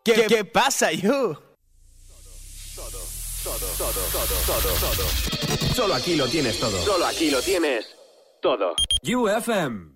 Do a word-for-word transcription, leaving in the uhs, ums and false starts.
¿Qué, ¿Qué pasa, you? Todo, todo, todo, todo, todo. Solo aquí lo tienes todo. Solo aquí lo tienes todo. U F M.